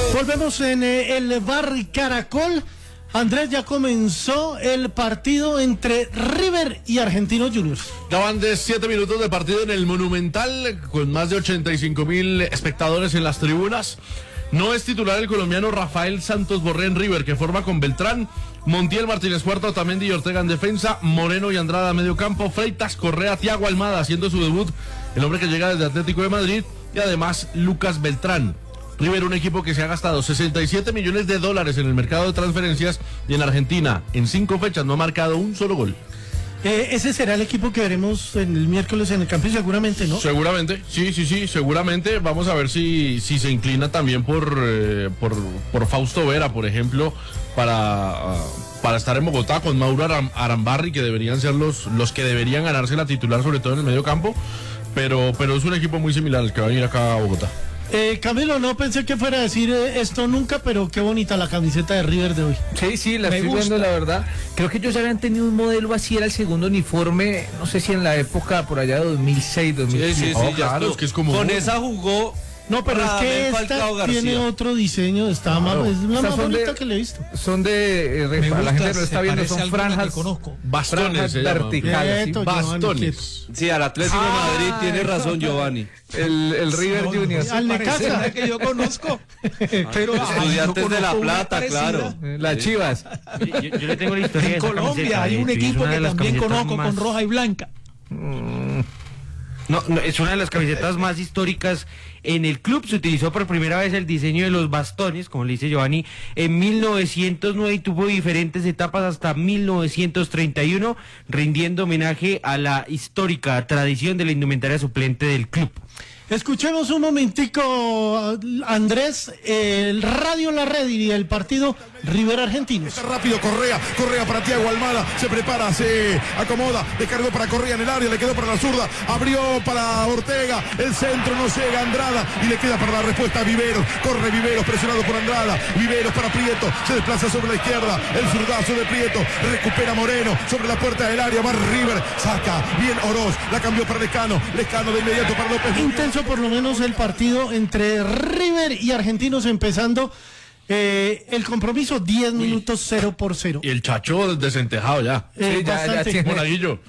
Volvemos en el bar Caracol. Andrés, ya comenzó el partido entre River y Argentinos Juniors. Ya van de 7 minutos de partido en el Monumental, con más de 85,000 espectadores en las tribunas. No es titular el colombiano Rafael Santos Borré en River, que forma con Beltrán, Montiel, Martínez Cuarta, Otamendi y Ortega en defensa, Moreno y Andrada a medio campo, Freitas, Correa, Thiago Almada haciendo su debut, el hombre que llega desde Atlético de Madrid, y además Lucas Beltrán. River, un equipo que se ha gastado $67 millones en el mercado de transferencias, y en Argentina, en 5 fechas, no ha marcado un solo gol. Ese será el equipo que veremos el miércoles en el campo, seguramente, ¿no? Seguramente, sí, seguramente. Vamos a ver si se inclina también por Fausto Vera, por ejemplo, para estar en Bogotá con Mauro Arambarri, que deberían ser los que deberían ganarse la titular, sobre todo en el medio campo. Pero es un equipo muy similar al que va a venir acá a Bogotá. Camilo, no pensé que fuera a decir esto nunca, pero qué bonita la camiseta de River de hoy. Sí, la estoy viendo, la verdad. Creo que ellos habían tenido un modelo así, era el segundo uniforme, no sé si en la época por allá de 2006, 2007. Sí, claro, es que es como... Con esa jugó... No, pero es que esta tiene otro diseño, está más, es la más bonita que le he visto. Son de, la gente lo está viendo, son franjas, bastones verticales. Quieto, bastones. Sí, al Atlético de Madrid tiene razón Giovanni. El River Juniors. Al Necaxa que yo conozco. Pero Estudiantes de La Plata, claro. Las Chivas. Yo le tengo la historia en de esa Colombia camiseta, hay un equipo que también conozco más... con roja y blanca. No, es una de las camisetas más históricas en el club. Se utilizó por primera vez el diseño de los bastones, como le dice Giovanni, en 1909 y tuvo diferentes etapas hasta 1931, rindiendo homenaje a la histórica tradición de la indumentaria suplente del club. Escuchemos un momentico, Andrés, el radio en la red y el partido River Argentinos. Está rápido Correa para Thiago Almada, se prepara, se acomoda, descargó para Correa en el área, le quedó para la zurda, abrió para Ortega, el centro no llega, Andrada, y le queda para la respuesta a Viveros, corre Viveros, presionado por Andrada, Viveros para Prieto, se desplaza sobre la izquierda, el zurdazo de Prieto, recupera Moreno, sobre la puerta del área, va River, saca, bien Oroz, la cambió para Lescano de inmediato para López. Intenso por lo menos el partido entre River y Argentinos, empezando el compromiso 10 minutos 0-0. Y el Chacho desentejado ya. Sí, ya tiene Monaguillo.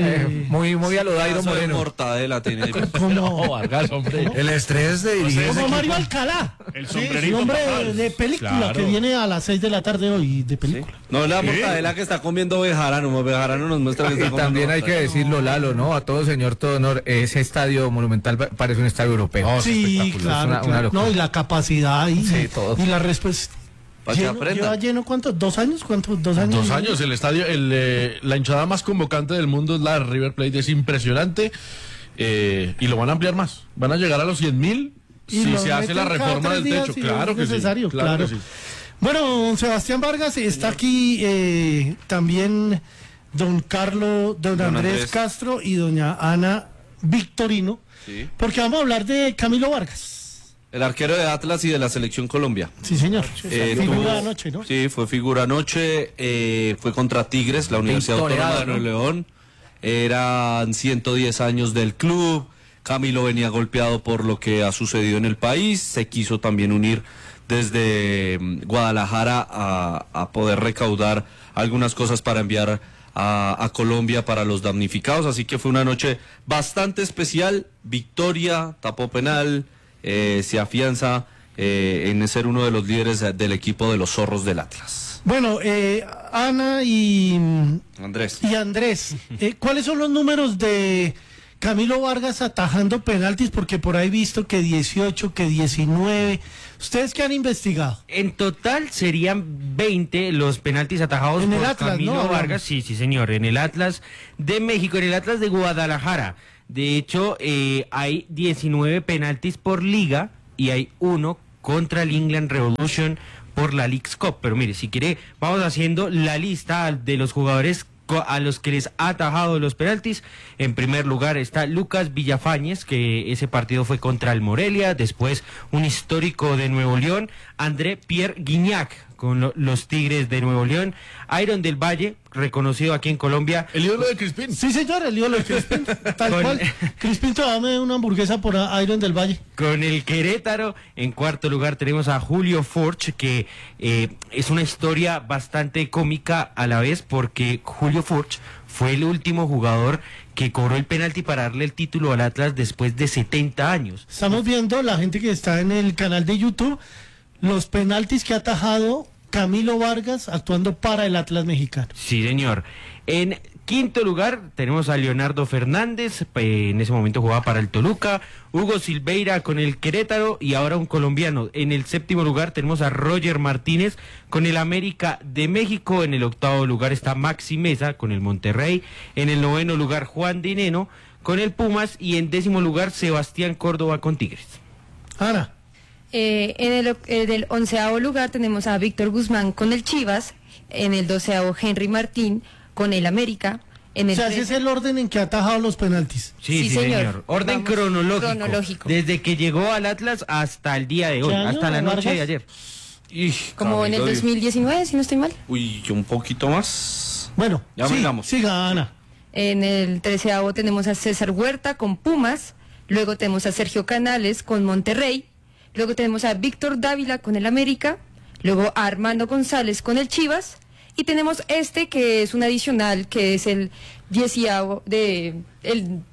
Muy a lo Dairo Moreno. Mortadela tiene. Como Vargas, hombre. El estrés de dirigir. Como Mario Alcalá. El Sí, sombrerito. un hombre de película, Claro. que viene a las 6 de la tarde hoy de película. No, la mortadela que está comiendo Bejarano. Bejarano nos muestra que está Y comiendo también hay que mortadela. decirlo, Lalo, ¿no? A todo señor, todo honor, ese estadio Monumental parece un estadio europeo. No, Sí, espectacular, claro, una locura. No, y la capacidad Sí, todo. y la respuesta. Para que aprendan. ¿Lleva lleno cuánto? ¿2 años? ¿Cuántos? 2 años. 2 años, el estadio, la hinchada más convocante del mundo es la de River Plate, es impresionante, y lo van a ampliar más. Van a llegar a los 100,000 Y si lo se hace la meten cada reforma 3 del días techo. si Claro es que necesario, sí. Claro que sí. Bueno, don Sebastián Vargas, está aquí también don Andrés Castro y doña Ana Victorino, Sí. porque vamos a hablar de Camilo Vargas. El arquero de Atlas y de la Selección Colombia. Sí, señor. Figura tuvo- anoche, ¿no? Sí, fue figura anoche, fue contra Tigres, la Universidad Autónoma de Nuevo León. Eran 110 años del club. Camilo venía golpeado por lo que ha sucedido en el país. Se quiso también unir desde Guadalajara a poder recaudar algunas cosas para enviar a Colombia para los damnificados. Así que fue una noche bastante especial. Victoria, tapó penal. Se afianza en ser uno de los líderes del equipo de los Zorros del Atlas. Bueno, Ana y Andrés. Andrés, ¿cuáles son los números de Camilo Vargas atajando penaltis? Porque por ahí he visto que 18, que 19. ¿Ustedes qué han investigado? En total serían 20 los penaltis atajados En el por Atlas, Camilo ¿no? Vargas. Sí, señor, en el Atlas de México, en el Atlas de Guadalajara. De hecho, hay 19 penaltis por liga y hay 1 contra el England Revolution por la Leagues Cup. Pero mire, si quiere, vamos haciendo la lista de los jugadores a los que les ha atajado los penaltis. En primer lugar está Lucas Villafañez, que ese partido fue contra el Morelia. Después, un histórico de Nuevo León, André Pierre Guignac, con los Tigres de Nuevo León. Iron del Valle, reconocido aquí en Colombia. El ídolo de Crispín. Sí, señor, el ídolo de Crispin, tal cual. Crispin, dame una hamburguesa por Iron del Valle. con el Querétaro. En cuarto lugar tenemos a Julio Furch, que es una historia bastante cómica a la vez, porque Julio Furch fue el último jugador que cobró el penalti para darle el título al Atlas después de 70 años. Estamos viendo, la gente que está en el canal de YouTube, los penaltis que ha atajado Camilo Vargas actuando para el Atlas mexicano. Sí, señor. En quinto lugar tenemos a Leonardo Fernández, en ese momento jugaba para el Toluca, Hugo Silveira con el Querétaro y ahora un colombiano. En el séptimo lugar tenemos a Roger Martínez con el América de México. En el octavo lugar está Maxi Mesa con el Monterrey. En el noveno lugar Juan Dineno con el Pumas y en décimo lugar Sebastián Córdoba con Tigres. Ana. En el 11º lugar tenemos a Víctor Guzmán con el Chivas, en el 12º Henry Martín con el América. En el o sea, ese es el orden en que ha atajado los penaltis. Sí, señor. Orden cronológico. Desde que llegó al Atlas hasta el día de hoy, hasta la noche de ayer. Como en el 2019, si no estoy mal. Uy, un poquito más. Bueno, ya miramos. Siga, Ana. En el 13º tenemos a César Huerta con Pumas, luego tenemos a Sergio Canales con Monterrey, luego tenemos a Víctor Dávila con el América, luego a Armando González con el Chivas, y tenemos que es un adicional, que es el 10º el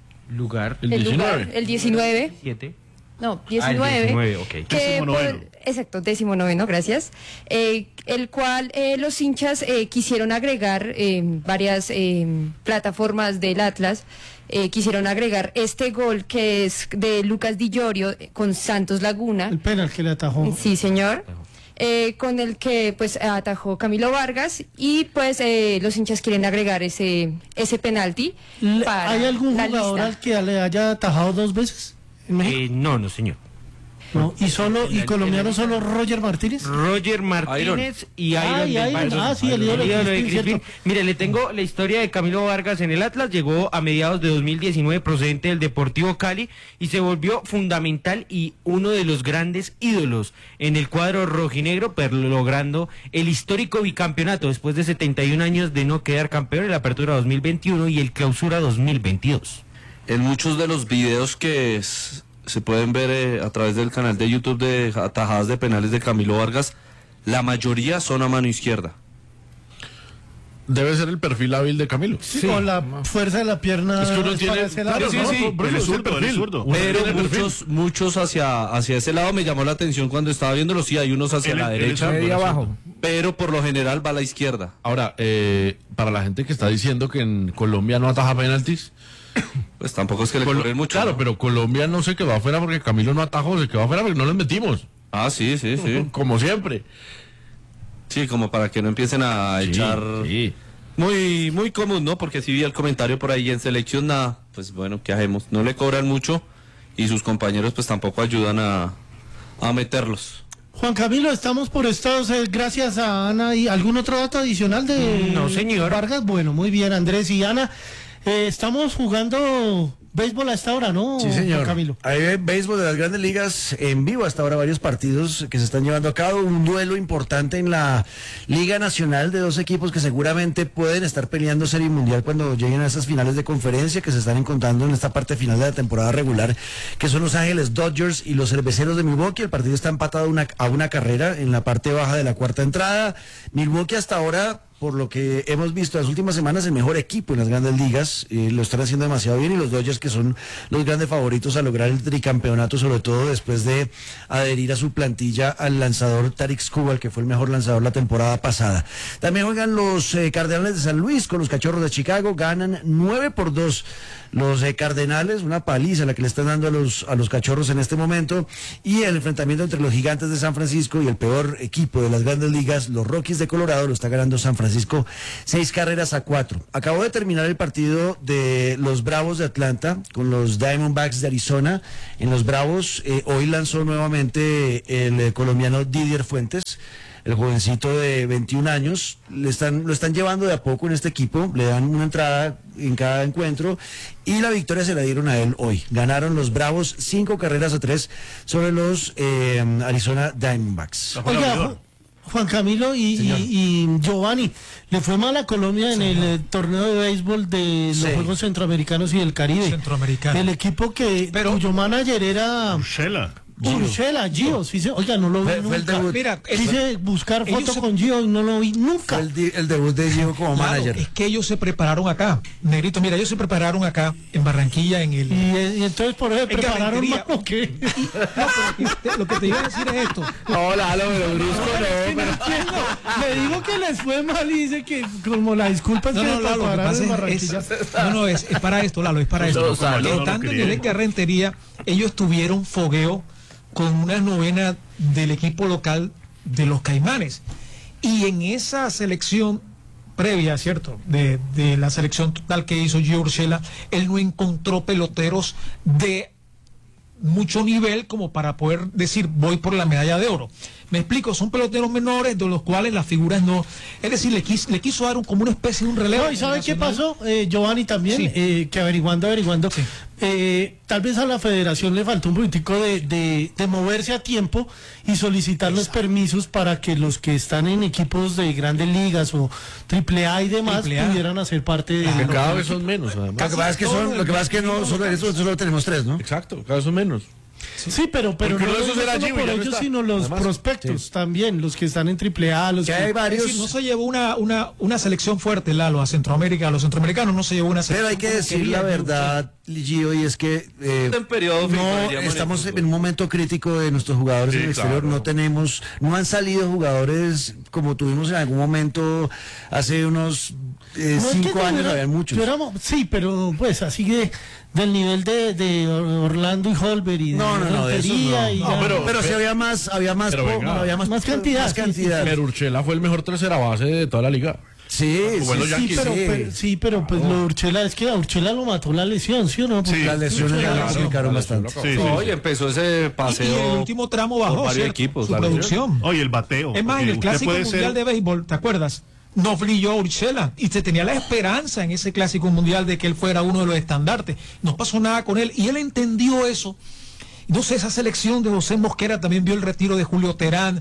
19. 7. No, 19. 19, ok. Exacto, 19, gracias. El cual los hinchas quisieron agregar varias plataformas del Atlas. Quisieron agregar este gol que es de Lucas Di Llorio con Santos Laguna. El penal que le atajó. Sí, señor. Con el que pues atajó Camilo Vargas y pues los hinchas quieren agregar ese penalti. ¿Hay algún jugador al que le haya atajado 2 veces en México? No, señor. No, y colombiano solo Roger Martínez. Roger Martínez y Iron. Sí, el ídolo de Crispin. Mire, le tengo la historia de Camilo Vargas en el Atlas. Llegó a mediados de 2019 procedente del Deportivo Cali y se volvió fundamental y uno de los grandes ídolos en el cuadro rojinegro, pero logrando el histórico bicampeonato después de 71 años de no quedar campeón en la Apertura 2021 y el Clausura 2022. En muchos de los videos que se pueden ver a través del canal de YouTube de atajadas de penales de Camilo Vargas, la mayoría son a mano izquierda. Debe ser el perfil hábil de Camilo. Sí, con la fuerza de la pierna. Es que uno tiene... Claro, Pero muchos hacia ese lado. Me llamó la atención cuando estaba viéndolo. Sí, hay unos hacia la derecha. Medio abajo. Pero por lo general va a la izquierda. Ahora, para la gente que está diciendo que en Colombia no ataja penaltis, pues tampoco es que le cobren mucho. Claro, ¿no? Pero Colombia no se quedó afuera porque Camilo no atajó, se quedó afuera porque no les metimos. Ah, sí. Como siempre. Sí, como para que no empiecen a echar... Sí. Muy, muy común, ¿no? Porque si vi el comentario por ahí en selección, nada, pues bueno, ¿qué hacemos? No le cobran mucho y sus compañeros pues tampoco ayudan a meterlos. Juan Camilo, estamos por estos, gracias a Ana. ¿Y algún otro dato adicional de No, señor. Vargas? Bueno, muy bien, Andrés y Ana. Estamos jugando béisbol a esta hora, ¿no? Sí, señor. Juan Camilo. Hay béisbol de las Grandes Ligas en vivo hasta ahora, varios partidos que se están llevando a cabo. Un duelo importante en la Liga Nacional de 2 equipos que seguramente pueden estar peleando Serie Mundial cuando lleguen a esas finales de conferencia que se están encontrando en esta parte final de la temporada regular, que son Los Ángeles Dodgers y los Cerveceros de Milwaukee. El partido está empatado a una carrera en la parte baja de la cuarta entrada. Milwaukee hasta ahora, por lo que hemos visto las últimas semanas, el mejor equipo en las Grandes Ligas, lo están haciendo demasiado bien, y los Dodgers, que son los grandes favoritos a lograr el tricampeonato, sobre todo después de adherir a su plantilla al lanzador Tarik Skubal, que fue el mejor lanzador la temporada pasada. También juegan los Cardenales de San Luis con los Cachorros de Chicago, ganan 9-2 los Cardenales, una paliza la que le están dando a los Cachorros en este momento, y el enfrentamiento entre los Gigantes de San Francisco y el peor equipo de las Grandes Ligas, los Rockies de Colorado, lo está ganando San Francisco 6-4. Acabó de terminar el partido de los Bravos de Atlanta con los Diamondbacks de Arizona. En los Bravos hoy lanzó nuevamente el colombiano Didier Fuentes, el jovencito de 21 años. Lo están llevando de a poco en este equipo, le dan una entrada en cada encuentro y la victoria se la dieron a él hoy. Ganaron los Bravos 5-3 sobre los Arizona Diamondbacks. Oiga, Juan Camilo y Giovanni, le fue mal a Colombia en el torneo de béisbol de los Juegos Centroamericanos y del Caribe. El equipo cuyo manager era Urshela, Gio. Sí, oiga, no lo vi nunca. Mira, quise buscar fotos con Gio y no lo vi nunca. Fue el debut de Gio como manager. Es que ellos se prepararon acá, Negrito, mira, ellos se prepararon acá en Barranquilla en el... Y entonces por eso se prepararon más, ¿o qué? No, pero lo que te iba a decir es esto. Hola, pero brusco no. Le digo que les fue mal y dice que como la disculpa es que se prepararon en Barranquilla. Es para esto, Lalo, es para esto. Estando en el Edgar Rentería, ellos tuvieron fogueo con una novena del equipo local de los Caimanes. Y en esa selección previa, ¿cierto? De la selección total que hizo Gio Urshela, él no encontró peloteros de mucho nivel como para poder decir voy por la medalla de oro. Me explico, son peloteros menores de los cuales las figuras no, es decir, le quiso dar como una especie de un relevo. No, ¿y sabe qué pasó, Giovanni, también? Sí. Que averiguando, sí. Tal vez a la federación le faltó un poquitico de moverse a tiempo y solicitar los permisos para que los que están en equipos de grandes ligas o AAA y demás pudieran hacer parte de... Que cada vez son menos, además. Lo que pasa es que no solo tenemos 3, ¿no? Exacto, cada vez son menos. Sí, pero no solo por ellos, sino los además, prospectos también, los que están en AAA, los que hay varios. Es decir, no se llevó una selección fuerte, Lalo, a Centroamérica, a los centroamericanos no se llevó una selección. Pero hay que decir la verdad, Gio, y es que estamos en un momento crítico de nuestros jugadores en el exterior. No han salido jugadores como tuvimos en algún momento hace unos 5 años, había muchos. Sí, pero pues así del nivel de Orlando y Holber y pero sí había más cantidad. Pero Urshela fue el mejor tercera base de toda la liga. Pero pues lo de Urshela, es que a Urshela lo mató la lesión, ¿sí o no? Sí, las lesiones le complicaron bastante. Oye, empezó ese paseo. Y el último tramo bajó su producción. Oye, el bateo. Es más, en el Clásico Mundial de Béisbol, ¿te acuerdas? No brilló Urshela y se tenía la esperanza en ese Clásico Mundial de que él fuera uno de los estandartes. No pasó nada con él y él entendió eso. No sé, esa selección de José Mosquera también vio el retiro de Julio Terán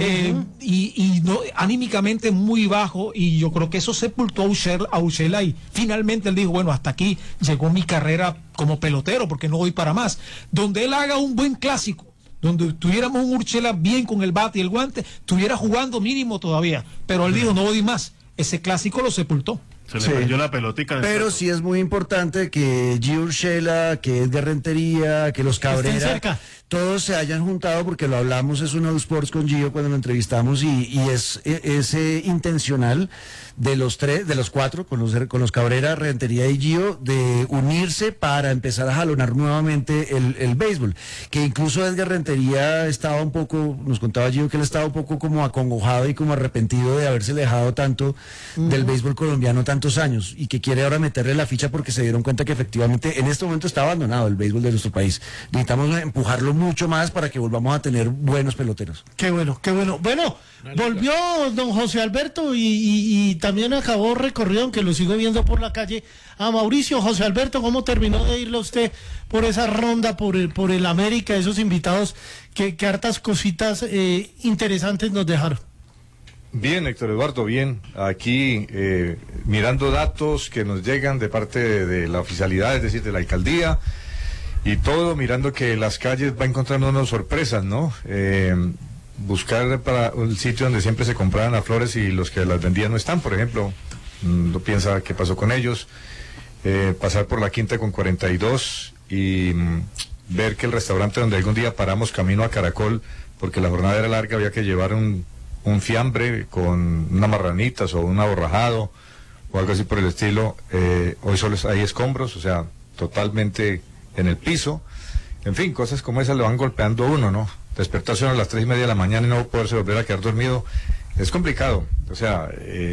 y anímicamente muy bajo, y yo creo que eso sepultó a Urshela y finalmente él dijo, bueno, hasta aquí llegó mi carrera como pelotero porque no voy para más. Donde él haga un buen clásico, donde tuviéramos un Urshela bien con el bate y el guante, estuviera jugando mínimo todavía, pero él dijo, no voy más. Ese clásico lo sepultó. Se le perdió la pelotica. Pero sí es muy importante que Gio Urshela, que Edgar Rentería, que los Cabrera, todos se hayan juntado, porque lo hablamos, es uno de Sports con Gio cuando lo entrevistamos, y es intencional de los 4, con los Cabrera, Rentería y Gio, de unirse para empezar a jalonar nuevamente el béisbol. Que incluso Edgar Rentería estaba un poco, nos contaba Gio que él estaba un poco como acongojado y como arrepentido de haberse alejado tanto del béisbol colombiano tantos años, y que quiere ahora meterle la ficha porque se dieron cuenta que efectivamente en este momento está abandonado el béisbol de nuestro país. Necesitamos empujarlo mucho más para que volvamos a tener buenos peloteros. Qué bueno. Bueno, volvió don José Alberto y también acabó recorrido, aunque lo sigo viendo por la calle, a Mauricio. José Alberto, ¿cómo terminó de irle usted por esa ronda, por el América, esos invitados que hartas cositas interesantes nos dejaron? Bien, Héctor Eduardo, bien. Aquí mirando datos que nos llegan de parte de la oficialidad, es decir, de la alcaldía, y todo, mirando que las calles va encontrándonos sorpresas, ¿no? Buscar para un sitio donde siempre se compraban las flores y los que las vendían no están, por ejemplo. No piensa qué pasó con ellos. Pasar por la Quinta con 42 y ver que el restaurante donde algún día paramos camino a Caracol, porque la jornada era larga, había que llevar un fiambre con unas marranitas o un aborrajado o algo así por el estilo. Hoy solo hay escombros, o sea, totalmente en el piso. En fin, cosas como esas le van golpeando a uno, ¿no? Despertarse a las 3:30 de la mañana y no poderse volver a quedar dormido es complicado. O sea,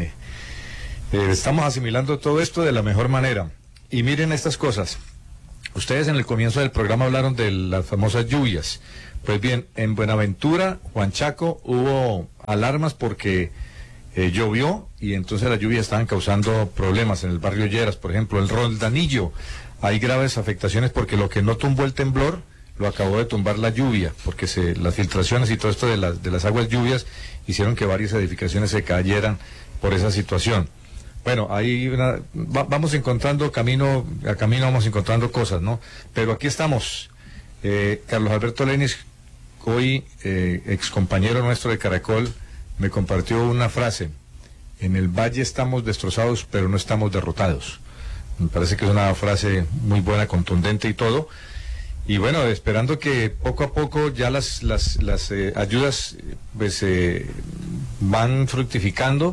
estamos asimilando todo esto de la mejor manera. Y miren estas cosas. Ustedes en el comienzo del programa hablaron de las famosas lluvias. Pues bien, en Buenaventura, Juan Chaco, hubo alarmas porque llovió y entonces las lluvias estaban causando problemas en el barrio Lleras, por ejemplo, el Roldanillo. Hay graves afectaciones porque lo que no tumbó el temblor lo acabó de tumbar la lluvia, porque las filtraciones y todo esto de las aguas lluvias hicieron que varias edificaciones se cayeran por esa situación. Bueno, ahí vamos encontrando camino a camino, vamos encontrando cosas, ¿no? Pero aquí estamos. Carlos Alberto Lenis, hoy ex compañero nuestro de Caracol, me compartió una frase: en el valle estamos destrozados, pero no estamos derrotados. Me parece que es una frase muy buena, contundente y todo. Y bueno, esperando que poco a poco ya las ayudas pues van fructificando.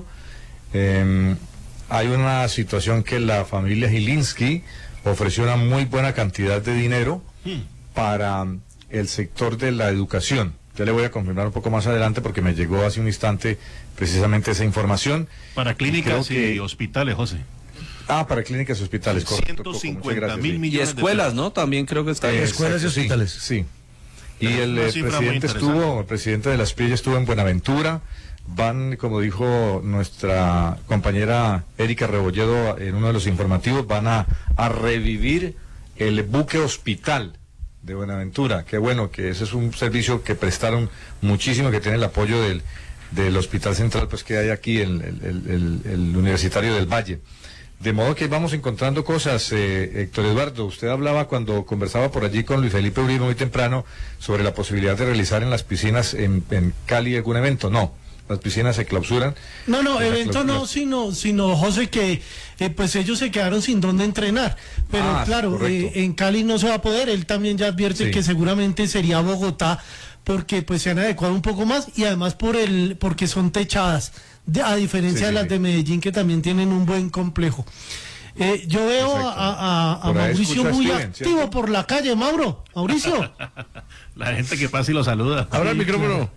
Hay una situación que la familia Gilinski ofreció una muy buena cantidad de dinero para el sector de la educación. Ya le voy a confirmar un poco más adelante porque me llegó hace un instante precisamente esa información. Para clínicas y hospitales, José. Para clínicas y hospitales, correcto. 150.000 millones. Y escuelas, ¿no? También creo que está. Escuelas y hospitales. Sí. Y el presidente de las PIE estuvo en Buenaventura. Van, como dijo nuestra compañera Erika Rebolledo en uno de los informativos, van a revivir el buque hospital de Buenaventura. Qué bueno, que ese es un servicio que prestaron muchísimo, que tiene el apoyo del Hospital Central, pues que hay aquí, el Universitario del Valle. De modo que vamos encontrando cosas. Héctor Eduardo, usted hablaba cuando conversaba por allí con Luis Felipe Uribe muy temprano sobre la posibilidad de realizar en las piscinas en Cali algún evento. No, las piscinas se clausuran. No, evento no, sino José, que pues ellos se quedaron sin dónde entrenar. Pero claro, en Cali no se va a poder. Él también ya advierte que seguramente sería Bogotá, porque pues se han adecuado un poco más y además porque son techadas, a diferencia de las de Medellín, que también tienen un buen complejo. Yo veo a Mauricio muy activo, ¿cierto?, por la calle. Mauricio. La gente que pasa y lo saluda. Ahora el micrófono.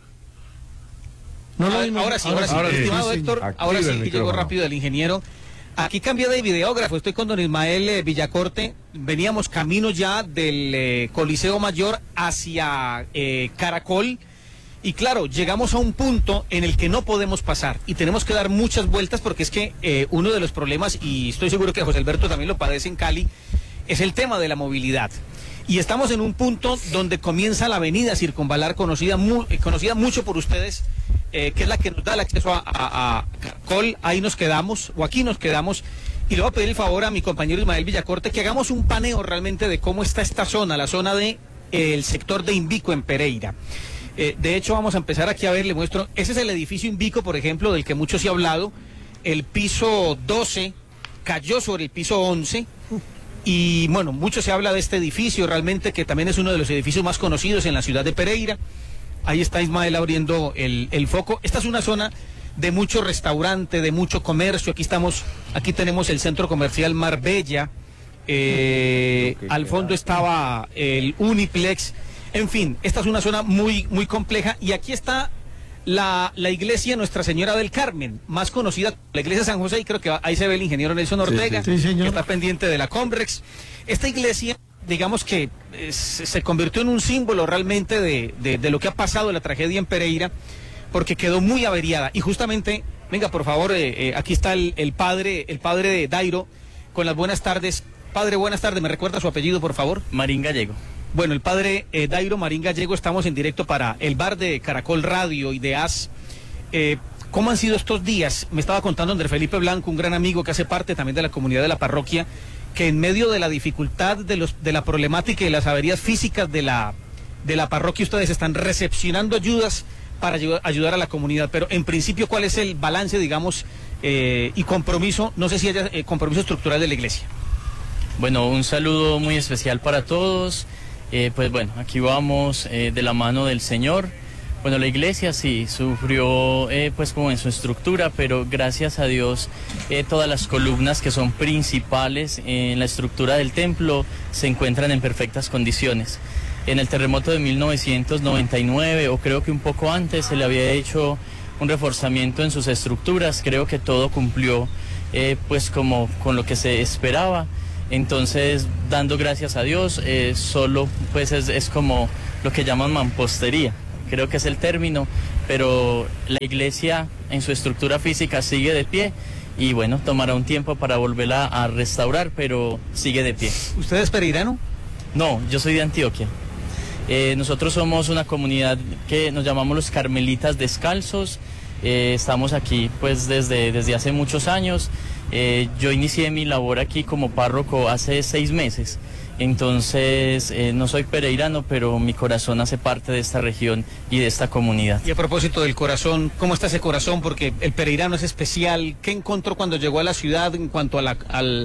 Ahora sí. Estimado Héctor, ahora sí, que llegó rápido el ingeniero. Aquí cambié de videógrafo, estoy con don Ismael Villacorte. Veníamos camino ya del Coliseo Mayor hacia Caracol. Y claro, llegamos a un punto en el que no podemos pasar y tenemos que dar muchas vueltas, porque es que uno de los problemas, y estoy seguro que José Alberto también lo padece en Cali, es el tema de la movilidad. Y estamos en un punto donde comienza la avenida Circunvalar, conocida mucho por ustedes, que es la que nos da el acceso a Caracol. Ahí nos quedamos, o aquí nos quedamos, y le voy a pedir el favor a mi compañero Ismael Villacorte que hagamos un paneo realmente de cómo está esta zona, la zona de el sector de Invico en Pereira. De hecho, vamos a empezar aquí a ver, le muestro. Ese es el edificio Invico, por ejemplo, del que mucho se ha hablado. El piso 12 cayó sobre el piso 11. Y bueno, mucho se habla de este edificio, realmente, que también es uno de los edificios más conocidos en la ciudad de Pereira. Ahí está Ismael abriendo el foco. Esta es una zona de mucho restaurante, de mucho comercio. Aquí tenemos el centro comercial Marbella. Al fondo estaba el Uniplex. En fin, esta es una zona muy, muy compleja. Y aquí está la iglesia Nuestra Señora del Carmen, más conocida como la iglesia San José, y creo que ahí se ve el ingeniero Nelson Ortega, que está pendiente de la Comrex. Esta iglesia, digamos que se convirtió en un símbolo realmente de lo que ha pasado en la tragedia en Pereira, porque quedó muy averiada. Y justamente, venga, por favor, aquí está el padre de Dairo, con las buenas tardes. Padre, buenas tardes, ¿me recuerda su apellido, por favor? Marín Gallego. Bueno, el padre Dairo Marín Gallego, estamos en directo para el bar de Caracol Radio y de AS. ¿Cómo han sido estos días? Me estaba contando Andrés Felipe Blanco, un gran amigo que hace parte también de la comunidad de la parroquia, que en medio de la dificultad de la problemática y las averías físicas de la parroquia, ustedes están recepcionando ayudas para ayudar a la comunidad. Pero en principio, ¿cuál es el balance, digamos, y compromiso, no sé si haya compromiso estructural de la iglesia? Bueno, un saludo muy especial para todos. Pues bueno, aquí vamos de la mano del Señor. Bueno, la iglesia sí sufrió pues como en su estructura, pero gracias a Dios todas las columnas que son principales en la estructura del templo se encuentran en perfectas condiciones. En el terremoto de 1999, o creo que un poco antes, se le había hecho un reforzamiento en sus estructuras. Creo que todo cumplió pues como con lo que se esperaba. Entonces, dando gracias a Dios, solo pues es como lo que llaman mampostería, creo que es el término, pero la iglesia en su estructura física sigue de pie y bueno, tomará un tiempo para volverla a restaurar, pero sigue de pie. ¿Usted es pereirano? No, yo soy de Antioquia. Nosotros somos una comunidad que nos llamamos los Carmelitas Descalzos. Estamos aquí pues desde hace muchos años. Yo inicié mi labor aquí como párroco hace 6 meses. Entonces, no soy pereirano, pero mi corazón hace parte de esta región y de esta comunidad. Y a propósito del corazón, ¿cómo está ese corazón? Porque el pereirano es especial. ¿Qué encontró cuando llegó a la ciudad en cuanto a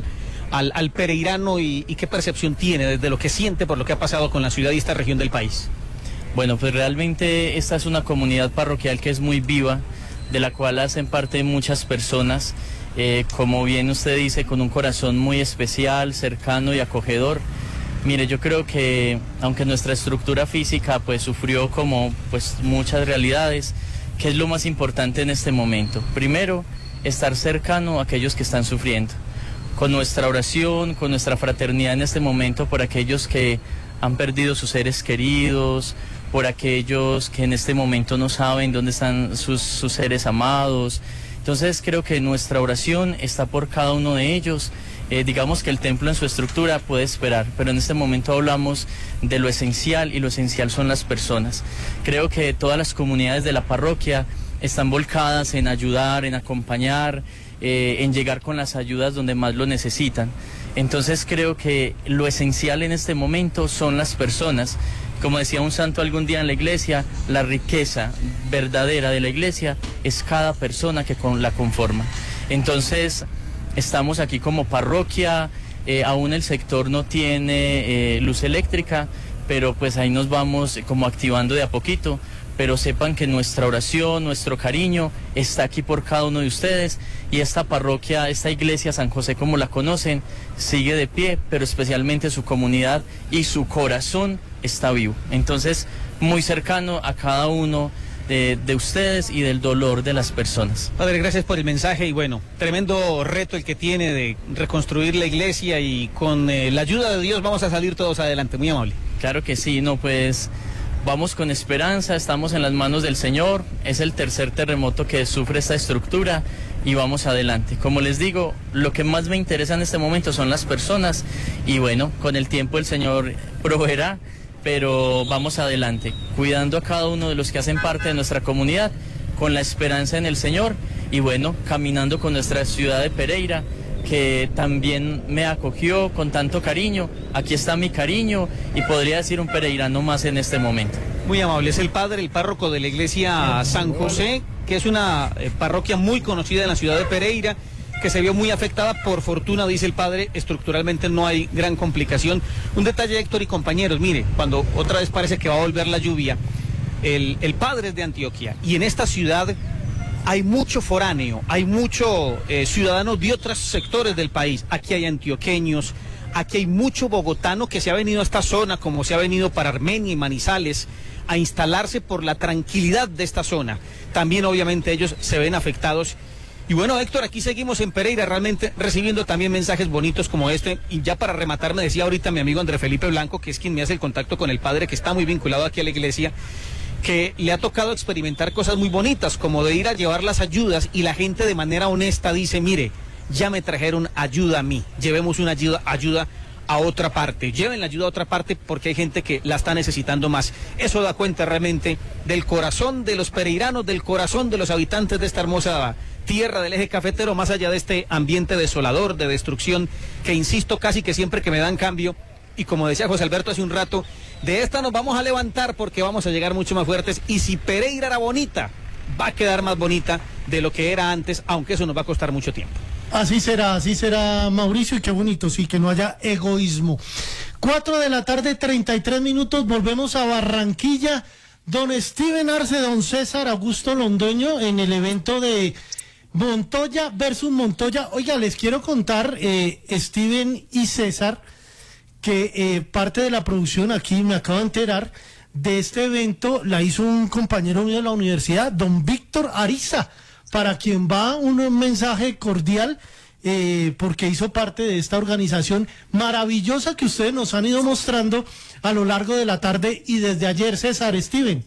al pereirano y qué percepción tiene desde lo que siente por lo que ha pasado con la ciudad y esta región del país? Bueno, pues realmente esta es una comunidad parroquial que es muy viva, de la cual hacen parte muchas personas, como bien usted dice, con un corazón muy especial, cercano y acogedor. Mire, yo creo que aunque nuestra estructura física pues sufrió como pues muchas realidades, ¿qué es lo más importante en este momento? Primero, estar cercano a aquellos que están sufriendo, con nuestra oración, con nuestra fraternidad en este momento por aquellos que han perdido sus seres queridos, por aquellos que en este momento no saben dónde están sus seres amados. Entonces creo que nuestra oración está por cada uno de ellos. Digamos que el templo en su estructura puede esperar, pero en este momento hablamos de lo esencial, y lo esencial son las personas. Creo que todas las comunidades de la parroquia están volcadas en ayudar, en acompañar, en llegar con las ayudas donde más lo necesitan. Entonces creo que lo esencial en este momento son las personas. Como decía un santo algún día en la iglesia, la riqueza verdadera de la iglesia es cada persona que la conforma. Entonces, estamos aquí como parroquia, aún el sector no tiene luz eléctrica, pero pues ahí nos vamos como activando de a poquito. Pero sepan que nuestra oración, nuestro cariño está aquí por cada uno de ustedes, y esta parroquia, esta iglesia San José como la conocen, sigue de pie, pero especialmente su comunidad y su corazón está vivo. Entonces, muy cercano a cada uno de ustedes y del dolor de las personas. Padre, gracias por el mensaje y bueno, tremendo reto el que tiene de reconstruir la iglesia, y con la ayuda de Dios vamos a salir todos adelante. Muy amable. Claro que sí, no, pues vamos con esperanza, estamos en las manos del Señor, es el tercer terremoto que sufre esta estructura y vamos adelante. Como les digo, lo que más me interesa en este momento son las personas, y bueno, con el tiempo el Señor proveerá, pero vamos adelante, cuidando a cada uno de los que hacen parte de nuestra comunidad, con la esperanza en el Señor, y bueno, caminando con nuestra ciudad de Pereira, que también me acogió con tanto cariño. Aquí está mi cariño, y podría decir un pereirano más en este momento. Muy amable, es el padre, el párroco de la iglesia San José, que es una parroquia muy conocida en la ciudad de Pereira, que se vio muy afectada. Por fortuna, dice el padre, estructuralmente no hay gran complicación. Un detalle, Héctor y compañeros, mire, cuando otra vez parece que va a volver la lluvia, el padre es de Antioquia, y en esta ciudad hay mucho foráneo, hay mucho ciudadanos de otros sectores del país. Aquí hay antioqueños, aquí hay mucho bogotano que se ha venido a esta zona, como se ha venido para Armenia y Manizales, a instalarse por la tranquilidad de esta zona. También obviamente ellos se ven afectados. Y bueno, Héctor, aquí seguimos en Pereira realmente recibiendo también mensajes bonitos como este. Y ya para rematar, me decía ahorita mi amigo André Felipe Blanco, que es quien me hace el contacto con el padre, que está muy vinculado aquí a la iglesia, que le ha tocado experimentar cosas muy bonitas, como de ir a llevar las ayudas, y la gente de manera honesta dice, mire, ya me trajeron ayuda a mí, llevemos una ayuda a otra parte, lleven la ayuda a otra parte, porque hay gente que la está necesitando más. Eso da cuenta realmente del corazón de los pereiranos, del corazón de los habitantes de esta hermosa tierra del eje cafetero, más allá de este ambiente desolador, de destrucción, que insisto, casi que siempre que me dan cambio. Y como decía José Alberto hace un rato, de esta nos vamos a levantar porque vamos a llegar mucho más fuertes. Y si Pereira era bonita, va a quedar más bonita de lo que era antes, aunque eso nos va a costar mucho tiempo. Así será, Mauricio, y qué bonito, sí, que no haya egoísmo. 4:33 p.m, volvemos a Barranquilla. Don Steven Arce, don César Augusto Londoño, en el evento de Montoya versus Montoya. Oiga, les quiero contar, Steven y César, que parte de la producción, aquí me acabo de enterar, de este evento la hizo un compañero mío de la universidad, don Víctor Ariza, para quien va un mensaje cordial, porque hizo parte de esta organización maravillosa que ustedes nos han ido mostrando a lo largo de la tarde y desde ayer. César, Steven.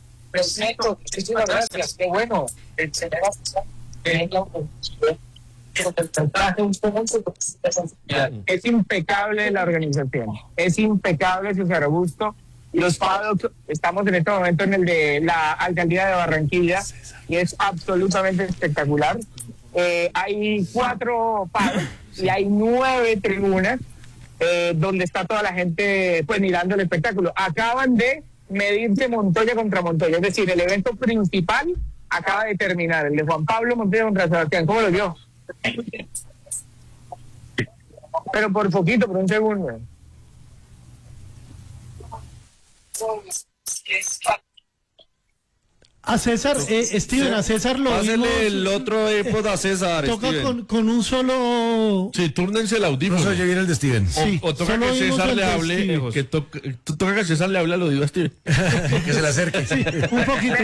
Perfecto, muchísimas gracias, qué bueno. Es impecable la organización, es impecable César Augusto. Los paddocks, estamos en este momento en el de la alcaldía de Barranquilla y es absolutamente espectacular. Hay 4 paddocks y hay 9 tribunas donde está toda la gente pues mirando el espectáculo. Acaban de medirse Montoya contra Montoya, es decir, el evento principal acaba de terminar, el de Juan Pablo Montoya contra Sebastián. ¿Cómo lo vio? Pero por poquito, por un segundo. A César, Steven, a César lo vimos. el otro iPod a César. Toca con un solo. Sí, túrnense el audífono. No se oye bien el de Steven. Sí, o toca que César le hable, toca que César le hable al oído a Steven. Que se le acerque. Sí, un poquito.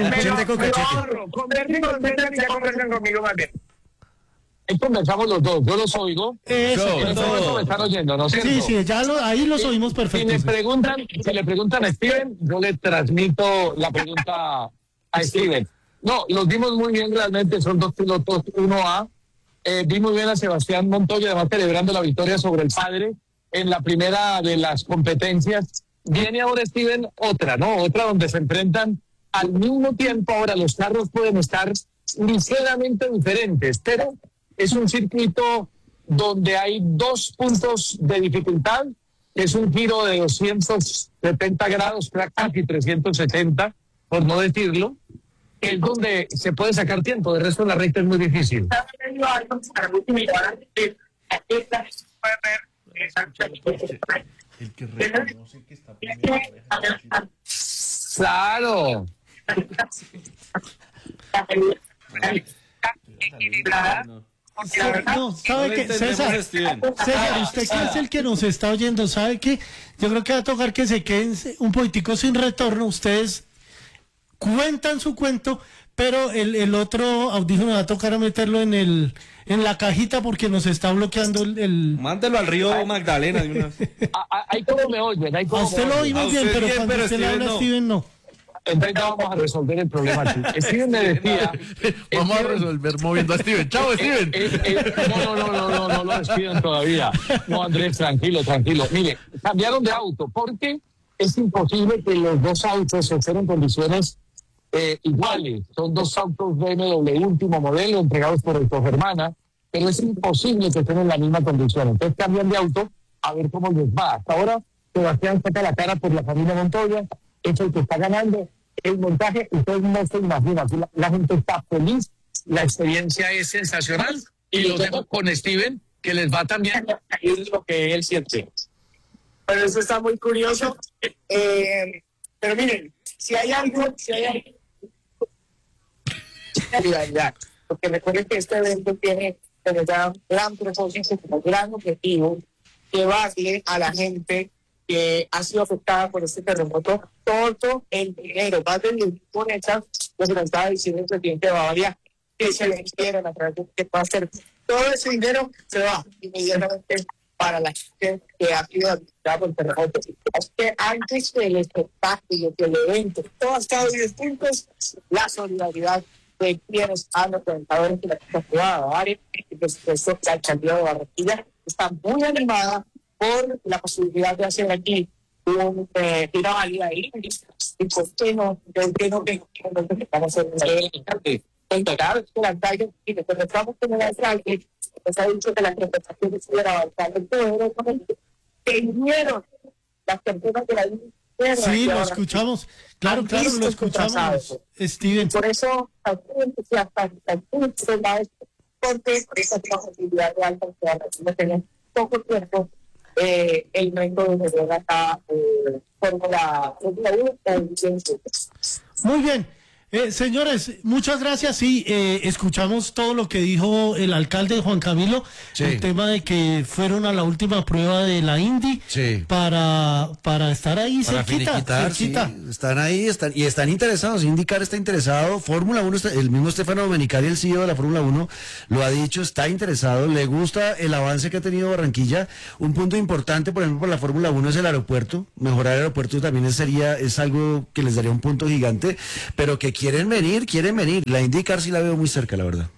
Conversen conmigo más bien. Conversamos los dos, yo los oigo. Eso, me están oyendo, ¿no es cierto? Sí, ahí los oímos perfecto. Si le preguntan a Steven, yo le transmito la pregunta a Steven. No, los vimos muy bien realmente, son 2 pilotos 1A. Vi muy bien a Sebastián Montoya, además celebrando la victoria sobre el padre en la primera de las competencias. Viene ahora Steven otra donde se enfrentan al mismo tiempo. Ahora los carros pueden estar ligeramente diferentes, pero es un circuito donde hay 2 puntos de dificultad. Es un giro de 270 grados, casi 370, por no decirlo, que es donde se puede sacar tiempo. De resto, la recta es muy difícil. El que reconoce que está Claro. No, ¿sabe qué? César, usted que es el que nos está oyendo, ¿sabe qué? Yo creo que va a tocar que se queden un poquitico sin retorno. Ustedes cuentan su cuento, pero el otro audífono va a tocar meterlo en la cajita porque nos está bloqueando el... Mándelo al río Magdalena de una... Ahí como me oyen, ahí como a usted lo oímos bien, pero cuando usted le habla a Steven no. Entonces vamos a resolver el problema aquí. Steven me decía... Vamos a resolver moviendo a Steven. ¡Chao, Steven! No lo despiden todavía. No, Andrés, tranquilo. Mire, cambiaron de auto porque es imposible que los 2 autos estén en condiciones iguales. Son 2 autos BMW último modelo entregados por el Hermana, pero es imposible que estén en la misma condición. Entonces cambian de auto a ver cómo les va. Hasta ahora Sebastián saca la cara por la familia Montoya, es el que está ganando. El montaje, ustedes no se imaginan, la gente está feliz, la experiencia es sensacional y lo dejo con Steven, que les va también, y es lo que él siente. Pero eso está muy curioso. Pero miren, si hay algo, porque recuerden que este evento tiene un gran propósito, un gran objetivo, llevarle a la gente que ha sido afectada por este terremoto todo el dinero, más de 1.000 monedas, lo que nos estaba diciendo el presidente de Bavaria, que se le hicieron a través de que va a hacer. Todo ese dinero se va inmediatamente para la gente que ha sido afectada por el terremoto. Así que antes del espectáculo, del evento, todos cada 10 puntos, la solidaridad de quienes han organizado en la ciudad de Bavaria y por supuesto la alcaldía de Barranquilla está muy animada por la posibilidad de hacer aquí una válida ahí. ¿Y por qué no? ¿Por qué no? Vamos a hacer la calle y después estamos con la calle. Pues ha dicho que las representaciones estuvieran avanzando en todo que vinieron las personas de la isla. Sí, lo escuchamos. Claro, lo escuchamos, Steven. Por eso, porque por esa posibilidad de alta no tenemos poco tiempo. El método de la Fórmula 1. Muy bien. Señores, muchas gracias. Sí, escuchamos todo lo que dijo el alcalde Juan Camilo, el tema de que fueron a la última prueba de la Indy para estar ahí para cerquita. Sí, están ahí, están interesados. IndyCar está interesado, Fórmula 1, el mismo Stefano Domenicali, el CEO de la Fórmula 1, lo ha dicho, está interesado, le gusta el avance que ha tenido Barranquilla. Un punto importante, por ejemplo, para la Fórmula 1 es el aeropuerto. Mejorar el aeropuerto también es algo que les daría un punto gigante, pero que quieren venir. La IndyCar sí la veo muy cerca, la verdad.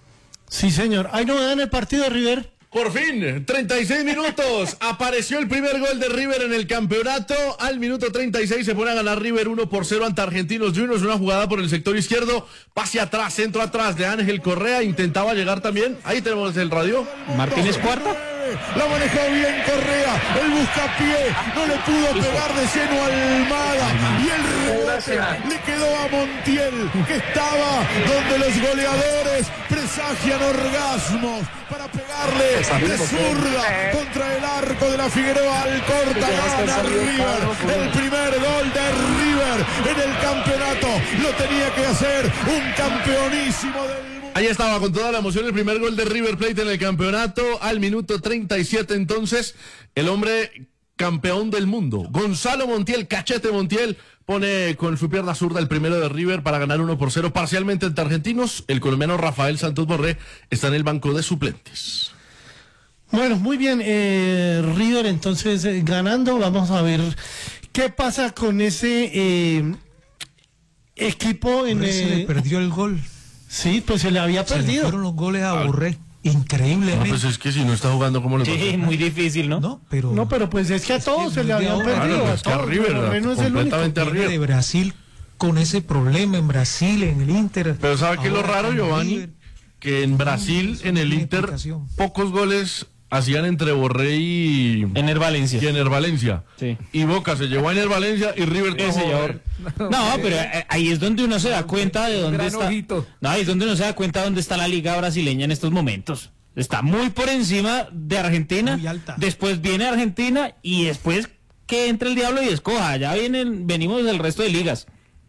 Sí, señor. ¿Hay novedad en el partido de River? Por fin, 36 minutos, apareció el primer gol de River en el campeonato. Al minuto 36 se pone a ganar River 1-0 ante Argentinos Juniors. Una jugada por el sector izquierdo, pase atrás, centro atrás de Ángel Correa. Intentaba llegar también. Ahí tenemos el radio. Martínez Cuarta. La manejó bien Correa, el buscapié, no le pudo pegar de lleno a Almada y el rebote le quedó a Montiel, que estaba donde los goleadores presagian orgasmos para pegarle de zurda contra el arco de la Figueroa. Alcorta gana River, el primer gol de River en el campeonato, lo tenía que hacer un campeonísimo del... Ahí estaba con toda la emoción el primer gol de River Plate en el campeonato. Al minuto 37 entonces, el hombre campeón del mundo, Gonzalo Montiel, Cachete Montiel, pone con su pierna zurda el primero de River para ganar 1-0 parcialmente ante Argentinos. El colombiano Rafael Santos Borré está en el banco de suplentes. Bueno, muy bien, River entonces ganando. Vamos a ver qué pasa con ese equipo en... Se le perdió el gol. Sí, pues se le había perdido. Fueron los goles a Borré. Increíble. No, pues es que si no está jugando, ¿cómo le pasa? Sí, muy difícil, ¿no? No, pero pues es que a todos se le había perdido. Claro, es que a River, no es el único. completamente a River. De Brasil, con ese problema en Brasil, en el Inter. Pero ¿sabe qué es lo raro, Giovanni? Que en Brasil, en el Inter, pocos goles hacían entre Borré y Ener Valencia. Sí. Y Boca se llevó a Ener Valencia y River No, pero ahí es donde uno se da cuenta de dónde está. No, ahí es donde uno se da cuenta de dónde está la liga brasileña en estos momentos. Está muy por encima de Argentina. Después viene Argentina y después que entre el diablo y escoja. Ya venimos del resto de ligas.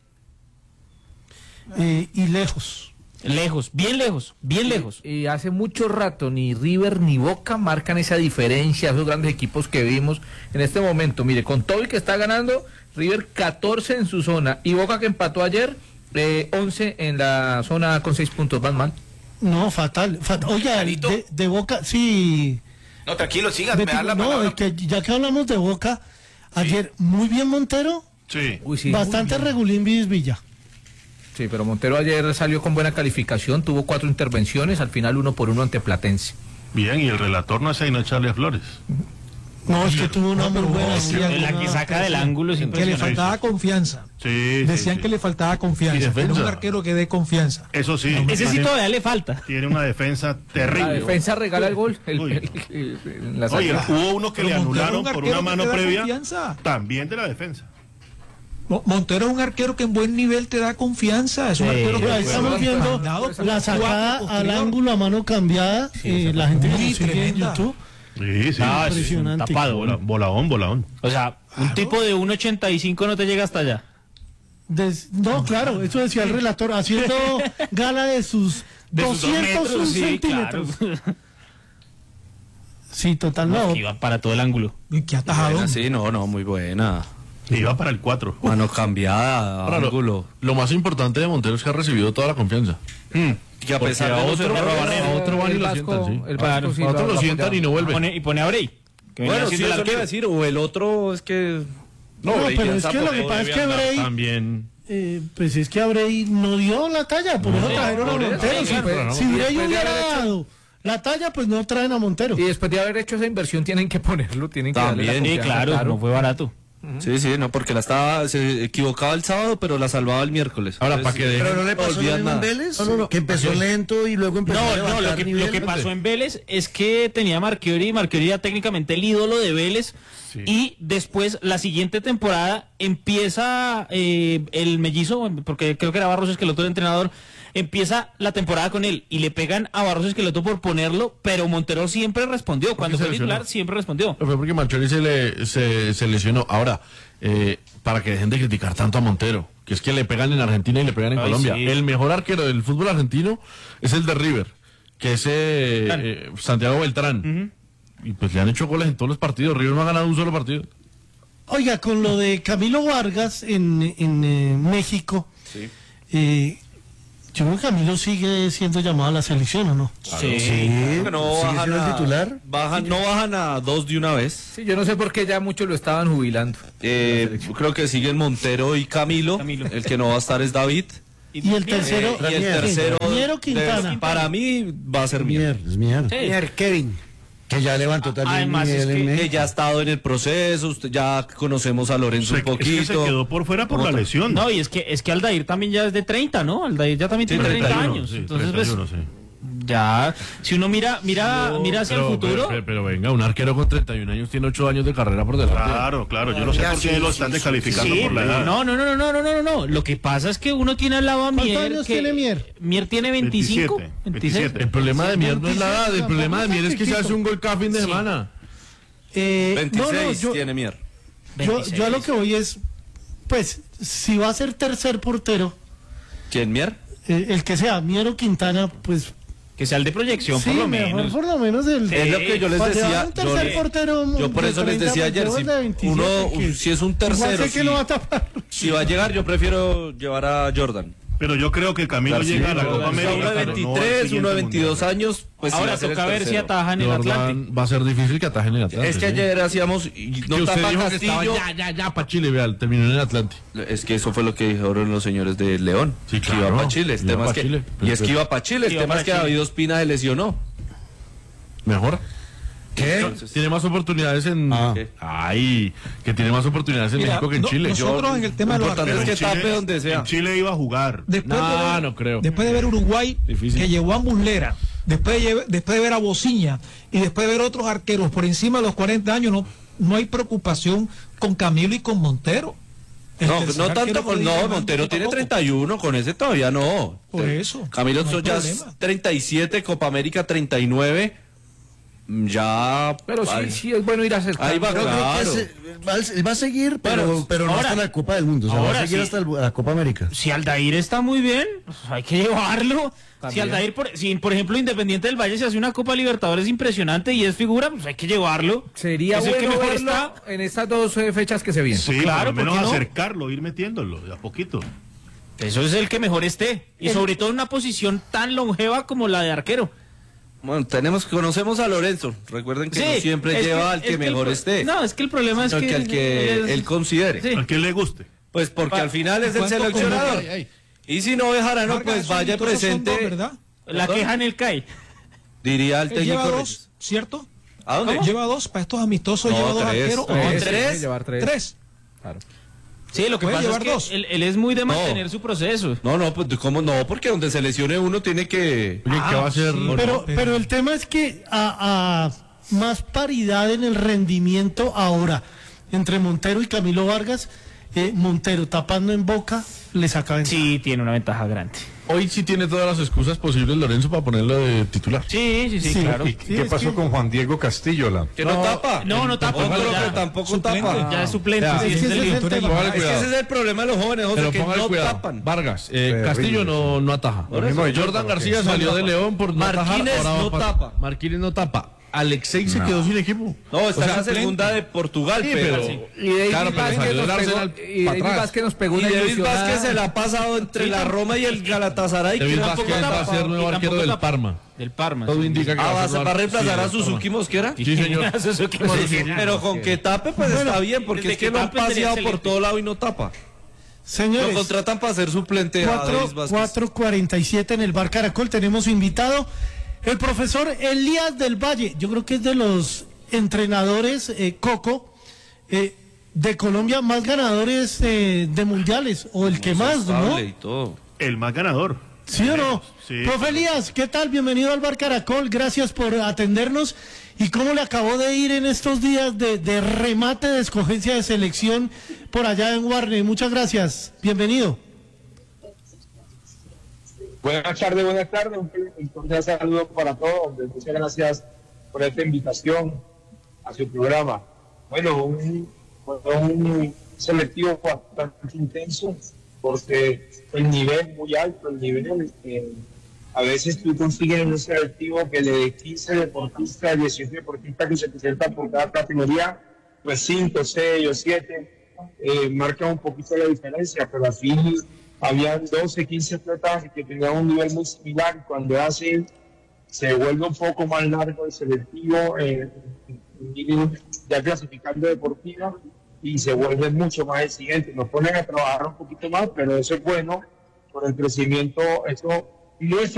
Y lejos. Bien lejos. Y hace mucho rato ni River ni Boca marcan esa diferencia, esos grandes equipos que vimos en este momento. Mire, con todo el que está ganando, River 14 en su zona y Boca que empató ayer, 11 en la zona con 6 puntos, van mal. No, fatal. Oiga, de Boca, sí. No, tranquilo, sigan, me dan la palabra. Es que ya que hablamos de Boca, ayer muy bien Montero. Sí. Uy, sí. Bastante regulín Villa. Sí, pero Montero ayer salió con buena calificación, tuvo 4 intervenciones, al final 1-1 ante Platense. Bien, y el relator no es ahí, no echarle flores. No, es que tuvo una muy buena. La que saca del ángulo siempre. Que le faltaba confianza. Sí, Decían que le faltaba confianza. Era un arquero que dé confianza. Eso sí. Ese sí todavía le falta. Tiene una defensa terrible. La defensa regala el gol. Oye, hubo uno que le anularon por una mano previa. También de la defensa. Montero es un arquero que en buen nivel te da confianza. Es un arquero que estamos viendo la sacada al ángulo a mano cambiada. La gente que sigue en YouTube. Sí, impresionante. Tapado, voladón. O sea, un tipo de 1.85 no te llega hasta allá. No, claro, eso decía el relator, haciendo gala de sus 201 centímetros. Sí, total, no. Iba para todo el ángulo. ¿Qué atajado? Sí, no, muy buena. Iba para el 4. Mano cambiada, ángulo. Lo más importante de Montero es que ha recibido toda la confianza. Que a pesar de otro van y lo sientan, sí. Otro lo sientan y no vuelve. Y pone a Bray. Bueno, sí, eso quiere decir, o el otro es que... No, pero es que lo que pasa es que Bray... También... pues es que a Bray no dio la talla, por eso trajeron a Montero. Si Bray hubiera dado la talla, pues no traen a Montero. Y después de haber hecho esa inversión tienen que ponerlo, tienen que darle la confianza. Claro, no fue barato. Sí, no, porque se equivocaba el sábado, pero la salvaba el miércoles. Ahora, para que ¿Pero no le pasó lo mismo en Vélez? Que empezó lento y luego empezó a levantar lo que pasó en Vélez es que tenía Marchiori era técnicamente el ídolo de Vélez. Sí. Y después, la siguiente temporada, empieza el mellizo, porque creo que era Barros Esqueloto el entrenador, empieza la temporada con él y le pegan a Barros Esqueloto por ponerlo, pero Montero siempre respondió. Cuando fue titular, siempre respondió. Fue porque Marchiori se lesionó. Ahora, para que dejen de criticar tanto a Montero, que es que le pegan en Argentina y le pegan en Colombia. Sí. El mejor arquero del fútbol argentino es el de River, que es Santiago Beltrán. Y pues le han hecho goles en todos los partidos. River no ha ganado un solo partido. Oiga, con lo de Camilo Vargas en México, yo creo que Camilo sigue siendo llamado a la selección, ¿o no? Sí. No bajan el titular. No bajan a 2 de una vez. Sí, yo no sé por qué ya muchos lo estaban jubilando. Creo que siguen Montero y Camilo. El que no va a estar es David. Y el tercero, Mier Quintana. Para mí va a ser Mier. Kevin. Que ya levantó también. Además, que ya ha estado en el proceso, ya conocemos a Lorenzo un poquito. Es que se quedó por fuera por la lesión. No, y es que Aldair también ya es de 30, ¿no? Aldair ya también tiene 30 años. Sí, entonces, 31, pues, ya, si uno mira hacia el futuro. Pero venga, un arquero con 31 años tiene 8 años de carrera por delante. Claro, yo no sé por qué lo están descalificando por la edad. No. Lo que pasa es que uno tiene al lado a Mier. ¿Cuántos años tiene Mier? Mier tiene 25. 27. El problema de Mier no es la edad, el problema de Mier es que se hace un gol cada fin de semana. 26 tiene Mier. Yo a lo que voy es, pues, si va a ser tercer portero. ¿Quién, Mier? El que sea, Mier o Quintana, pues. Que sea el de proyección, Sí, por lo mejor menos. por lo menos el. Es lo que yo les decía. Un tercer portero. Yo por eso les decía ayer, si es un tercero, que no va a tapar. si va a llegar, yo prefiero llevar a Jordan. Pero yo creo que Camilo llega a la Copa América. Uno de 23, uno de 22 años. Pues ahora toca ver si ataja en el Atlante. Va a ser difícil que ataje en el Atlante. Es que ayer hacíamos. No que usted dijo Castillo. Que estaba ya para Chile, vea, terminó en el Atlante. Es que eso fue lo que dijeron los señores de León. Sí, que iba para Chile. Y es que iba para Chile. El tema es que David Ospina se lesionó. ¿Mejor? ¿Qué? Tiene más oportunidades en. Que tiene más oportunidades en México que en Chile. Nosotros en el tema de los arqueros, que tape donde sea. En Chile iba a jugar. No creo. Después de ver Uruguay, difícil, que llevó a Muslera, después de ver a Bociña y después de ver otros arqueros por encima de los 40 años, no hay preocupación con Camilo y con Montero. No tanto con Montero tiene 31, con ese todavía no. Por eso. Camilo ya es 37, Copa América 39. Ya. Pero sí es bueno ir a acercar. Ahí va, claro. Él va a seguir, pero no hasta la Copa del Mundo. O sea, va a seguir hasta la Copa América. Si Aldair está muy bien, pues hay que llevarlo. También. Si Aldair, por ejemplo, Independiente del Valle se hace una Copa Libertadores impresionante y es figura, pues hay que llevarlo. Sería es bueno el que mejor verlo está en estas dos fechas que se vienen. Sí, claro, por lo menos acercarlo, ir metiéndolo de a poquito. Eso es el que mejor esté. Y sobre todo en una posición tan longeva como la de arquero. Bueno, conocemos a Lorenzo. Recuerden que no siempre lleva al que mejor esté. No, es que el problema es que al que él considere. Al que le guste. Pues porque al final es el seleccionador. Y si no Bejarano, pues vaya presente. ¿Verdad? La queja en el CAI. Diría el técnico. Lleva dos, ¿cierto? ¿A dónde? Lleva dos, para estos amistosos lleva dos arqueros. ¿Tres? Claro. Sí, lo que pasa es que él es muy de mantener su proceso. Pues ¿cómo no? Porque donde se lesione uno tiene que... Oye, ¿qué va a hacer? Sí, pero el tema es que a más paridad en el rendimiento ahora entre Montero y Camilo Vargas, Montero tapando en Boca le saca ventaja. Sí, tiene una ventaja grande. Hoy sí tiene todas las excusas posibles Lorenzo para ponerlo de titular. Sí, claro. ¿Y qué pasó con Juan Diego Castillo? Que no tapa. No tapa. Tampoco tapa. Ya es suplente. Es que ese es el problema de los jóvenes, José, que no tapan. Vargas, Castillo no ataja. Jordan García salió de León por no atajar. Marquínez no tapa. Marquínez no tapa. Alexei se quedó sin equipo. No, está en la segunda de Portugal, pero... Y David Vázquez nos pegó una David ilusionada. Vázquez se la ha pasado entre la Roma y el Galatasaray. David Vázquez va a ser nuevo arquero del Parma. Del Parma. Todo indica que va a reemplazar a Suzuki Mosquera. Sí, señor. Pero con que tape, pues está bien, porque es que lo han paseado por todo lado y no tapa. Señores, lo contratan para ser suplente a David Vázquez. 4:47 en el Bar Caracol. Tenemos invitado el profesor Elías del Valle. Yo creo que es de los entrenadores, Coco, de Colombia más ganadores de mundiales, o el que más, ¿no? Y todo. El más ganador. ¿Sí o no? Sí. Profe Elías, ¿qué tal? Bienvenido al Bar Caracol, gracias por atendernos. ¿Y cómo le acabó de ir en estos días de remate de escogencia de selección por allá en Warner? Muchas gracias, bienvenido. Buenas tardes. Un cordial saludo para todos. Muchas gracias por esta invitación a su programa. Bueno, un selectivo bastante intenso, porque el nivel muy alto, a veces tú consigues un selectivo que de 15 deportistas, 18 deportistas que se presentan por cada categoría, pues 5, 6 o 7 marca un poquito la diferencia, pero así habían 12, 15 atletas que tenían un nivel muy similar. Cuando se vuelve un poco más largo el selectivo, ya clasificando deportiva, y se vuelve mucho más exigente. Nos ponen a trabajar un poquito más, pero eso es bueno, por el crecimiento, eso muestra